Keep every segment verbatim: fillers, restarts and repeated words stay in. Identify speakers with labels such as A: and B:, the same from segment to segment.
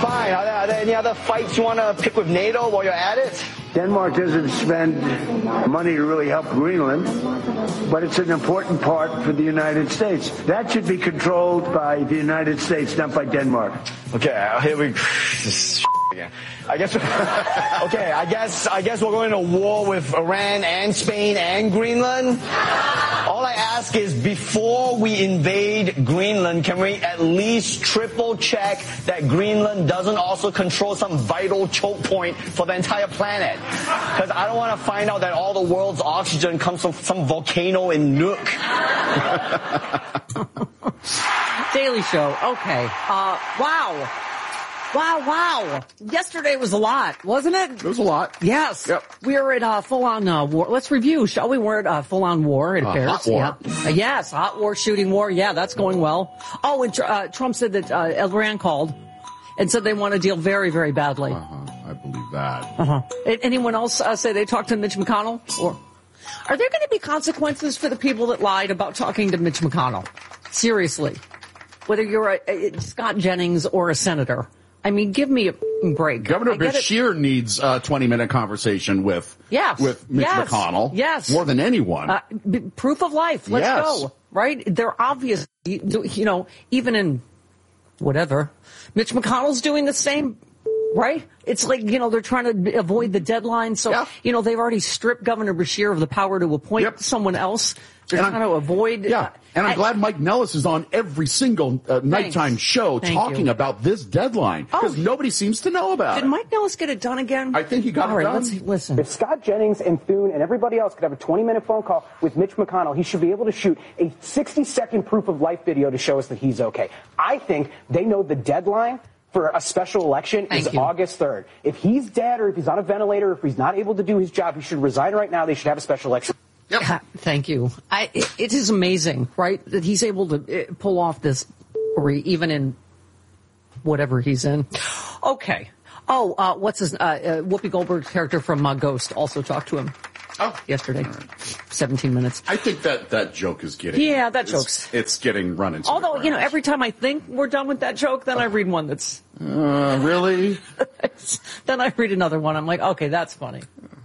A: fine. Are there, are there any other fights you want to pick with NATO while you're at it?
B: Denmark doesn't spend money to really help Greenland, but it's an important part for the United States. That should be controlled by the United States, not by Denmark.
A: Okay, here we this again. I guess. Okay, I guess I guess we're going to war with Iran and Spain and Greenland. All I ask is, before we invade Greenland, can we at least triple check that Greenland doesn't also control some vital choke point for the entire planet? Because I don't want to find out that all the world's oxygen comes from some volcano in Nuuk.
C: Daily Show. Okay. Uh, wow. Wow, wow. Yesterday was a lot, wasn't it?
D: It was a lot.
C: Yes.
D: Yep.
C: We were at uh, full-on uh, war. Let's review, shall we? We're at uh, full-on war, it
D: Uh,
C: appears.
D: hot war.
C: Yeah. Uh, yes, hot war, shooting war. Yeah, that's going well. Oh, and uh, Trump said that uh, Iran called and said they want to deal very, very badly.
D: Uh-huh. I believe that.
C: Uh-huh. Anyone else uh, say they talked to Mitch McConnell? Or are there going to be consequences for the people that lied about talking to Mitch McConnell? Seriously. Whether you're a, a Scott Jennings or a senator. I mean, give me a break.
D: Governor Beshear needs a twenty-minute conversation with
C: yes.
D: with Mitch
C: yes.
D: McConnell.
C: Yes.
D: More than anyone.
C: Uh, b- proof of life. Let's
D: yes.
C: go. Right? They're obvious. You, you know, even in whatever, Mitch McConnell's doing the same. Right? It's like, you know, they're trying to avoid the deadline. So,
D: yeah.
C: you know, they've already stripped Governor Beshear of the power to appoint
D: yep.
C: someone else. They're
D: and
C: trying
D: I'm,
C: to avoid.
D: Yeah.
C: Uh,
D: and I'm
C: I,
D: glad Mike Nellis is on every single uh, nighttime show
C: Thank
D: talking
C: you.
D: about this deadline. Because
C: oh,
D: nobody seems to know about
C: did
D: it.
C: Did Mike Nellis get it done again?
D: I think he got
C: All
D: it
C: right,
D: done.
C: Let's listen.
E: If Scott Jennings and Thune and everybody else could have a twenty-minute phone call with Mitch McConnell, he should be able to shoot a sixty-second proof of life video to show us that he's okay. I think they know the deadline for a special election
C: Thank
E: is
C: you.
E: August third. If he's dead or if he's on a ventilator, if he's not able to do his job, he should resign right now. They should have a special election.
D: Yep.
C: Thank you. I, it, it is amazing, right, that he's able to uh, pull off this story even in whatever he's in. Okay. Oh, uh, what's his, uh, uh, Whoopi Goldberg's character from uh, Ghost also talked to him.
D: Oh.
C: Yesterday. seventeen minutes.
D: I think that that joke is getting...
C: Yeah, that
D: it's,
C: joke's...
D: It's getting run into
C: Although,
D: the
C: you know,
D: ground.
C: every time I think we're done with that joke, then I read one that's...
D: Uh, really?
C: Then I read another one. I'm like, okay, that's funny.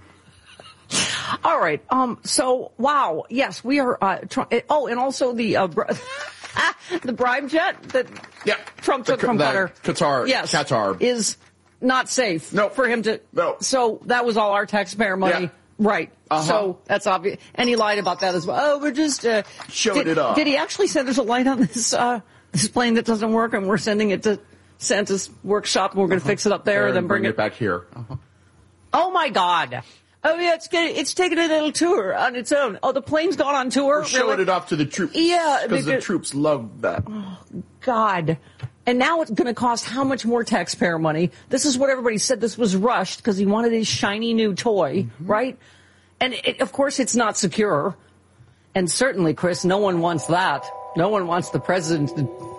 C: All right. Um. So, wow. Yes, we are. Uh, try- oh, and also the uh, bri- the bribe jet that
D: yeah.
C: Trump took
D: the,
C: from
D: the
C: Qatar.
D: Qatar.
C: Yes,
D: Qatar
C: is not safe.
D: No.
C: For him to.
D: No.
C: So that was all our taxpayer money.
D: Yeah.
C: Right.
D: Uh-huh.
C: So that's obvious. And he lied about that as well. Oh, we're just uh,
D: showed
C: did,
D: it off.
C: Did he actually say there's a light on this uh, this plane that doesn't work, and we're sending it to Santa's workshop, and we're going to uh-huh. fix it up there,
D: there
C: and then bring,
D: bring
C: it,
D: it back here? Uh-huh.
C: Oh my God. Oh yeah, it's getting, it's taking a little tour on its own. Oh, the plane's gone on tour.
D: We're showing
C: really?
D: it off to the troops.
C: Yeah,
D: because the troops love that.
C: Oh God. And now it's going to cost how much more taxpayer money? This is what everybody said. This was rushed because he wanted his shiny new toy, mm-hmm. right? And it, of course, it's not secure. And certainly, Chris, no one wants that. No one wants the president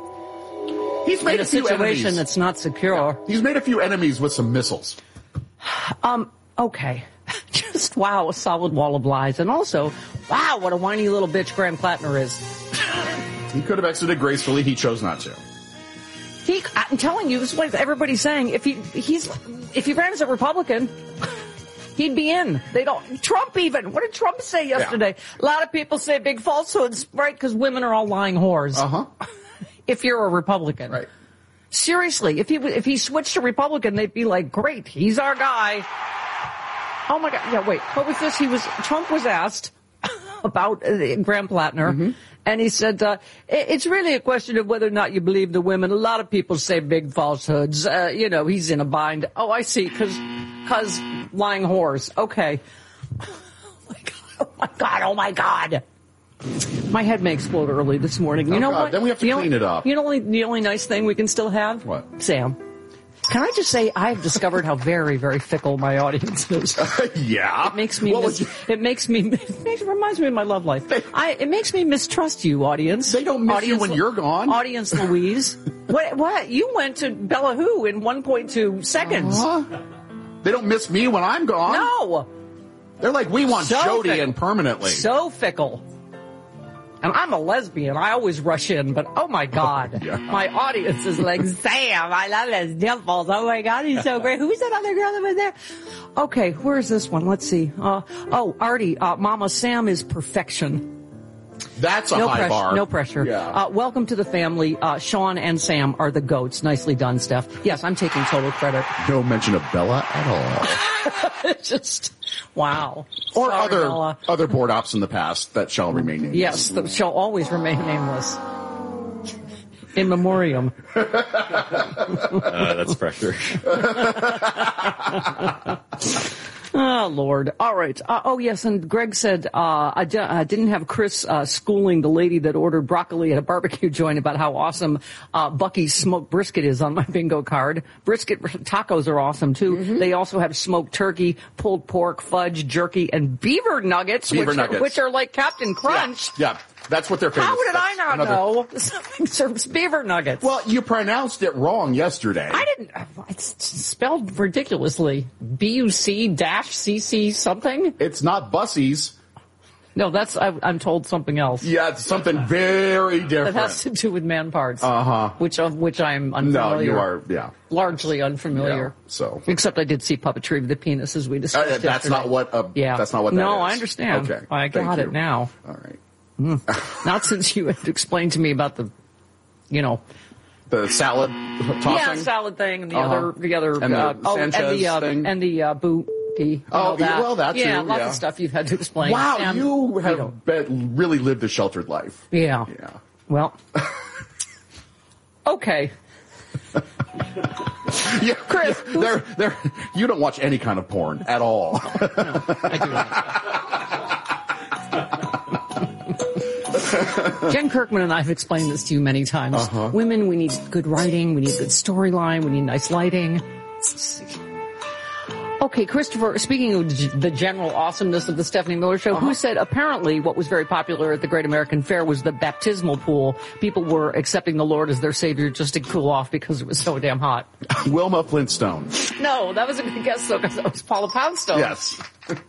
C: to,
D: He's made
C: in a,
D: a few
C: situation
D: enemies.
C: that's not secure.
D: Yeah. He's made a few enemies with some missiles.
C: Um. Okay. Just, wow, a solid wall of lies. And also, wow, what a whiny little bitch Graham Plattner is.
D: He could have exited gracefully. He chose not to.
C: He, I'm telling you, this is what everybody's saying. If he, he's, if he ran as a Republican, he'd be in. They don't, Trump even, what did Trump say yesterday? Yeah. A lot of people say big falsehoods, right? Because women are all lying whores.
D: Uh-huh.
C: If you're a Republican.
D: Right.
C: Seriously, if he, if he switched to Republican, they'd be like, great, he's our guy. Oh my God! Yeah, wait. What was this? He was Trump was asked about uh, Graham Plattner,
D: mm-hmm.
C: and he said uh, it's really a question of whether or not you believe the women. A lot of people say big falsehoods. Uh, you know, he's in a bind. Oh, I see. Because because lying whores. Okay. Oh my God! Oh my God! Oh my God! My head may explode early this morning. You
D: oh
C: know
D: God.
C: what?
D: Then we have to
C: you
D: clean
C: know,
D: it up.
C: You know, only, the only nice thing we can still have.
D: What?
C: Sam. Can I just say I've discovered how very, very fickle my audience is.
D: Yeah.
C: It makes me,
D: what
C: mis-
D: you-
C: it makes me, it makes, reminds me of my love life.
D: They,
C: I, it makes me mistrust you, audience.
D: They don't miss
C: audience,
D: you when you're gone.
C: Audience Louise. what, what? You went to Bella Who in one point two seconds.
D: Uh-huh. They don't miss me when I'm gone.
C: No.
D: They're like, we want
C: So
D: Jody
C: fickle.
D: in permanently.
C: So fickle. And I'm a lesbian. I always rush in, but oh my God.
D: Yeah.
C: My audience is like, Sam, I love his dimples. Oh my God, he's so great. Who's that other girl that was there? Okay, where's this one? Let's see. Uh, oh, Artie, uh, Mama Sam is perfection.
D: That's a
C: no
D: high
C: pressure,
D: bar.
C: No pressure.
D: Yeah.
C: Uh, welcome to the family. Uh, Sean and Sam are the goats. Nicely done, Steph. Yes, I'm taking total credit.
D: No mention of Bella at all.
C: Just, wow.
D: Or
C: Sorry,
D: other
C: Bella.
D: other board ops in the past that shall remain nameless.
C: Yes, that shall always remain nameless. In memoriam.
F: Uh, that's pressure.
C: Oh, Lord. All right. Uh, oh, yes, and Greg said, uh, I, d- I didn't have Chris uh, schooling the lady that ordered broccoli at a barbecue joint about how awesome uh, Bucky's smoked brisket is on my bingo card. Brisket tacos are awesome, too. Mm-hmm. They also have smoked turkey, pulled pork, fudge, jerky, and beaver nuggets,
D: beaver
C: which,
D: nuggets.
C: Are, which are like Captain Crunch.
D: Yeah, yeah. That's what they're famous.
C: How did
D: That's
C: I not
D: another...
C: know something serves beaver nuggets?
D: Well, you pronounced it wrong yesterday.
C: I didn't. It's spelled ridiculously. B U C dash C C something?
D: It's not Bussies.
C: No, that's, I, I'm told something else.
D: Yeah, it's something very different.
C: That has to do with man parts.
D: Uh-huh.
C: Which, of which I'm unfamiliar.
D: No, you are, yeah.
C: Largely unfamiliar.
D: Yeah, so.
C: Except I did see puppetry of the penis as we discussed
D: Uh, that's
C: yesterday.
D: not what, uh,
C: yeah.
D: that's not what that
C: no,
D: is.
C: I understand.
D: Okay.
C: I got
D: Thank
C: it
D: you.
C: now.
D: All right.
C: Mm. Not since you had explained to me about the, you know.
D: The salad tossing?
C: Yeah, salad thing and the
D: Uh-huh.
C: other, the other,
D: and the
C: uh, oh, and
D: Sanchez
C: the, uh,
D: thing?
C: and the, uh, boot. Oh,
D: Oh,
C: that.
D: yeah, well, that too,
C: Yeah, lots
D: yeah.
C: of stuff you've had to explain.
D: Wow,
C: Sam,
D: you have
C: know.
D: been, really lived a sheltered life.
C: Yeah.
D: Yeah.
C: Well. Okay.
D: Yeah,
C: Chris,
D: yeah, they're, they're, you don't watch any kind of porn at all.
C: No, I do not. Jen Kirkman and I have explained this to you many times.
D: Uh-huh.
C: Women, we need good writing, we need good storyline, we need nice lighting. Okay, Christopher, speaking of g- the general awesomeness of the Stephanie Miller Show, uh-huh. who said apparently what was very popular at the Great American Fair was the baptismal pool. People were accepting the Lord as their savior just to cool off because it was so damn hot.
D: Wilma Flintstone.
C: No, that was a good guess, though, because that was Paula Poundstone.
D: Yes.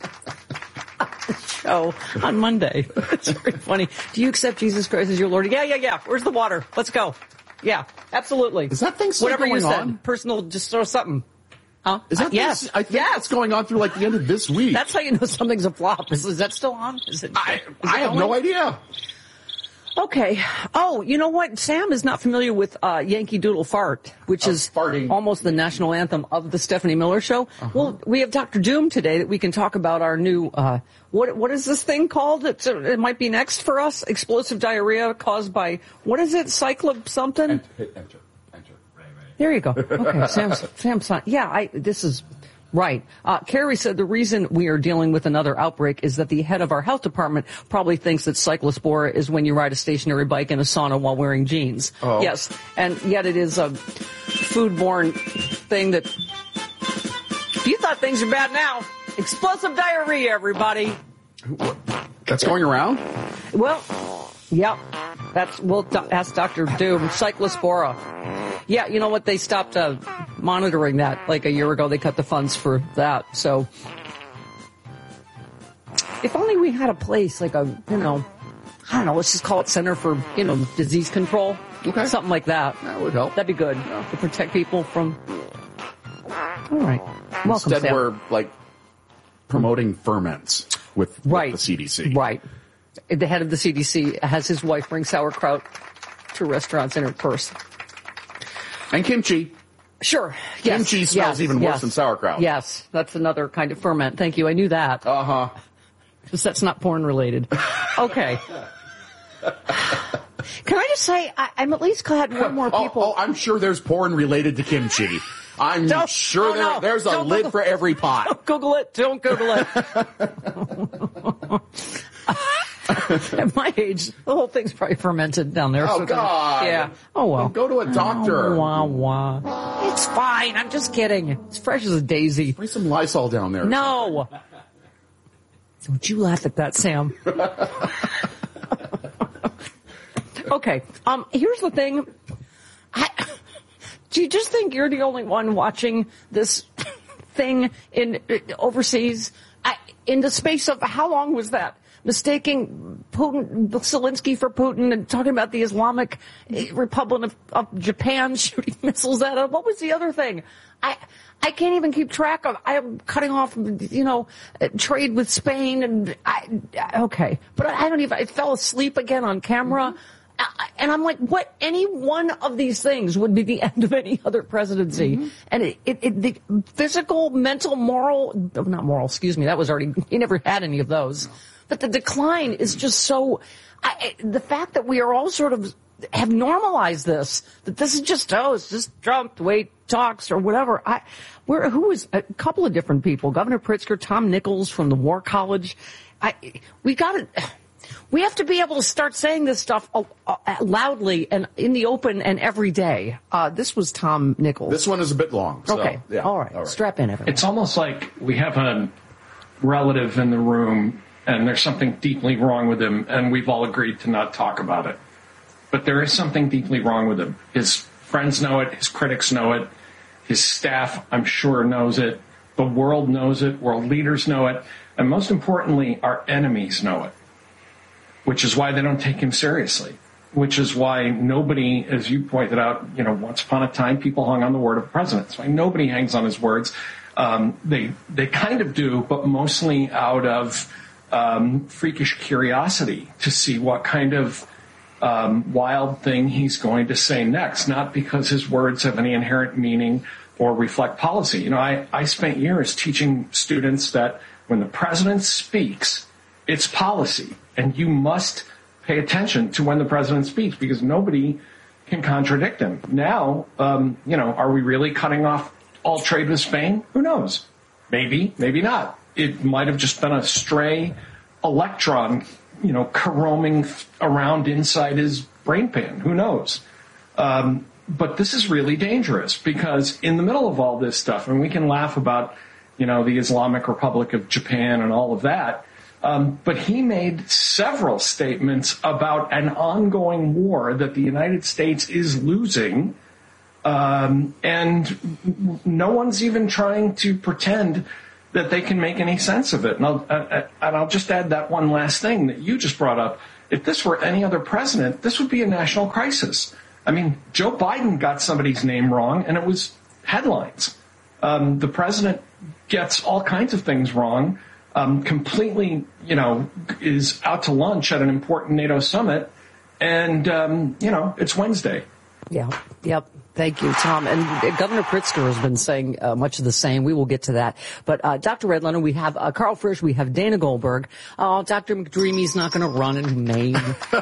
C: Show on Monday. It's very funny. Do you accept Jesus Christ as your Lord? Yeah, yeah, yeah. Where's the water? Let's go. Yeah, absolutely.
D: Is that thing still
C: Whatever
D: going
C: you said.
D: on?
C: Personal, just throw something. Huh?
D: Is that
C: Uh, yes.
D: This, I think
C: yes.
D: that's going on through like the end of this week.
C: That's how you know something's a flop. Is, is that still on? Is it?
D: I,
C: is it
D: I have
C: going?
D: no idea.
C: Okay. Oh, you know what? Sam is not familiar with uh, Yankee Doodle Fart, which
D: Oh,
C: is
D: farting.
C: almost the national anthem of the Stephanie Miller Show. Uh-huh. Well, we have Doctor Doom today that we can talk about our new, uh, what what is this thing called? It's, uh, it might be next for us. Explosive diarrhea caused by, what is it? Cyclob something?
D: Enter, hit enter, enter.
C: There you go. Okay, Sam's, Sam's not, yeah, I, this is, right. Uh, Carrie said the reason we are dealing with another outbreak is that the head of our health department probably thinks that cyclospora is when you ride a stationary bike in a sauna while wearing jeans.
D: Oh.
C: Yes, and yet it is a foodborne thing that, you thought things are bad now. Explosive diarrhea, everybody.
D: That's going around?
C: Well, yeah, that's, we'll do- ask Doctor Doom. Cyclospora. Yeah, you know what? They stopped uh, monitoring that like a year ago. They cut the funds for that. So if only we had a place like a, you know, I don't know, let's just call it Center for, you know, Disease Control.
D: Okay.
C: Something like that.
D: That would help.
C: That'd be good to protect people from. All right. Welcome,
D: Instead,
C: Sam.
D: we're like promoting ferments with,
C: right.
D: with the C D C.
C: Right. The head of the C D C has his wife bring sauerkraut to restaurants in her purse.
D: And kimchi.
C: Sure. Yes.
D: Kimchi smells
C: yes.
D: even worse
C: yes.
D: than sauerkraut.
C: Yes. That's another kind of ferment. Thank you. I knew that.
D: Uh-huh.
C: Because that's not porn related. Okay. Can I just say, I, I'm at least glad one more
D: Oh,
C: people.
D: oh, I'm sure there's porn related to kimchi. I'm
C: Don't-
D: sure
C: oh,
D: there,
C: no.
D: there's a
C: Don't
D: lid
C: Google-
D: for every pot.
C: Don't Google it. Don't Google it. At my age, the whole thing's probably fermented down there.
D: Oh,
C: so it doesn't-
D: God.
C: Yeah. Oh, well.
D: Well, go to a doctor.
C: Oh, wah, wah. It's fine. I'm just kidding. It's fresh as a daisy.
D: Spray some Lysol down there.
C: No. Would you laugh at that, Sam? Okay. Um, here's the thing. I, do you just think you're the only one watching this thing in uh, overseas? I, in the space of how long was that? mistaking Putin, Zelensky for Putin, and talking about the Islamic Republic of, of Japan shooting missiles at him. What was the other thing? I I can't even keep track of. I'm cutting off, you know, trade with Spain, and I okay, but I don't even. I fell asleep again on camera. Mm-hmm. And I'm like, what? Any one of these things would be the end of any other presidency. Mm-hmm. And it, it, it, the physical, mental, moral, not moral, excuse me, that was already, he never had any of those. No. But the decline is just so, I, the fact that we are all sort of, have normalized this, that this is just, oh, it's just Trump, the way he talks or whatever. I, where, who is, a couple of different people, Governor Pritzker, Tom Nichols from the War College. I, we got to, We have to be able to start saying this stuff uh, uh, loudly and in the open and every day. Uh, this was Tom Nichols.
D: This one is a bit long. So,
C: okay.
D: Yeah.
C: All right. All right. Strap in, everyone.
G: It's almost like we have a relative in the room and there's something deeply wrong with him and we've all agreed to not talk about it. But there is something deeply wrong with him. His friends know it. His critics know it. His staff, I'm sure, knows it. The world knows it. World leaders know it. And most importantly, our enemies know it. Which is why they don't take him seriously, which is why nobody, as you pointed out, you know, once upon a time, people hung on the word of the president. That's why nobody hangs on his words. Um, they they kind of do, but mostly out of um, freakish curiosity to see what kind of um, wild thing he's going to say next, not because his words have any inherent meaning or reflect policy. You know, I, I spent years teaching students that when the president speaks, it's policy. And you must pay attention to when the president speaks because nobody can contradict him. Now, um, you know, are we really cutting off all trade with Spain? Who knows? Maybe, maybe not. It might have just been a stray electron, you know, roaming around inside his brain pan. Who knows? Um, but this is really dangerous because in the middle of all this stuff, and we can laugh about, you know, the Islamic Republic of Japan and all of that, Um, but he made several statements about an ongoing war that the United States is losing, um, and no one's even trying to pretend that they can make any sense of it. And I'll, uh, and I'll just add that one last thing that you just brought up. If this were any other president, this would be a national crisis. I mean, Joe Biden got somebody's name wrong, and it was headlines. Um, the president gets all kinds of things wrong. Um, completely, you know, is out to lunch at an important NATO summit, and, um, you know, it's Wednesday.
C: Yeah, yep. Thank you, Tom. And Governor Pritzker has been saying uh, much of the same. We will get to that. But uh, Doctor Redlener, we have uh, Carl Frisch, we have Dana Goldberg. Uh, Doctor McDreamy's not going to run in Maine.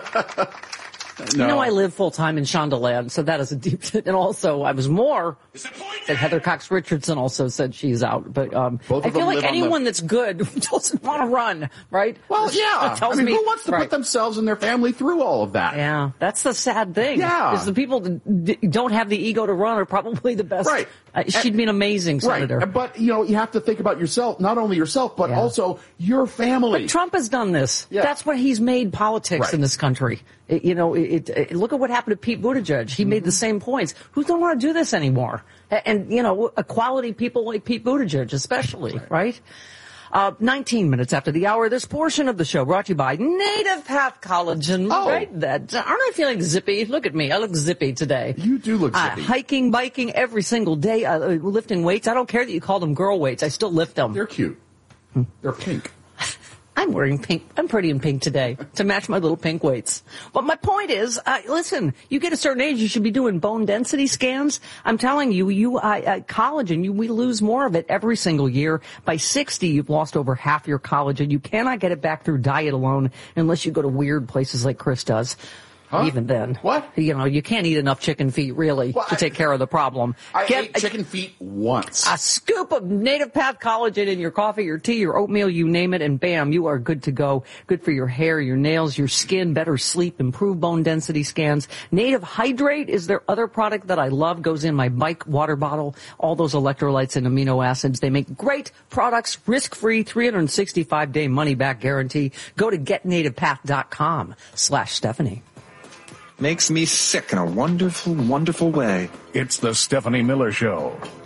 C: No. You know, I live full-time in Shondaland, so that is a deep... And also, I was more that Heather Cox Richardson also said she's out. But um, I feel like anyone the... that's good doesn't want to run, right?
D: Well, yeah. I mean, me, who wants to right. put themselves and their family through all of that?
C: Yeah, that's the sad thing.
D: Yeah.
C: Because the people that don't have the ego to run are probably the best.
D: Right.
C: Uh, she'd and, be an amazing senator.
D: Right. But, you know, you have to think about yourself, not only yourself, but yeah. also your family.
C: But Trump has done this. Yeah. That's what he's made politics right. in this country. It, you know, it, it, look at what happened to Pete Buttigieg. He mm-hmm. made the same points. Who don't want to do this anymore? And, you know, equality people like Pete Buttigieg, especially, right? right? Uh, nineteen minutes after the hour, this portion of the show brought to you by Native Path Collagen.
D: Oh.
C: Right? That, aren't I feeling zippy? Look at me. I look zippy today.
D: You do look zippy.
C: Uh, hiking, biking every single day, uh, lifting weights. I don't care that you call them girl weights. I still lift them.
D: They're cute. Hmm. They're pink.
C: I'm wearing pink. I'm pretty in pink today to match my little pink weights. But my point is, uh, listen, you get a certain age, you should be doing bone density scans. I'm telling you, you, uh, uh, collagen, you, we lose more of it every single year. By sixty, you've lost over half your collagen. You cannot get it back through diet alone unless you go to weird places like Chris does. Huh? Even then.
D: What?
C: You know, you can't eat enough chicken feet, really, well, to I, take care of the problem.
D: I
C: Get
D: ate chicken feet once.
C: A scoop of Native Path Collagen in your coffee, your tea, your oatmeal, you name it, and bam, you are good to go. Good for your hair, your nails, your skin, better sleep, improved bone density scans. Native Hydrate is their other product that I love. Goes in my bike water bottle. All those electrolytes and amino acids. They make great products, risk-free, three hundred sixty-five day money-back guarantee. Go to get native path dot com slash Stephanie.
H: Makes me sick in a wonderful, wonderful way.
I: It's the Stephanie Miller Show.